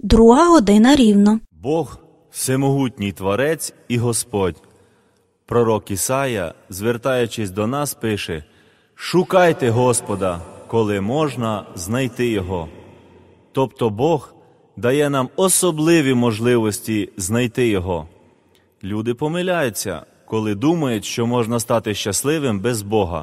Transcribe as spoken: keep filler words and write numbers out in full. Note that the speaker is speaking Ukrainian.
Друга година рівно. Бог – всемогутній Творець і Господь. Пророк Ісая, звертаючись до нас, пише: «Шукайте Господа, коли можна знайти Його». Тобто Бог дає нам особливі можливості знайти Його. Люди помиляються, коли думають, що можна стати щасливим без Бога.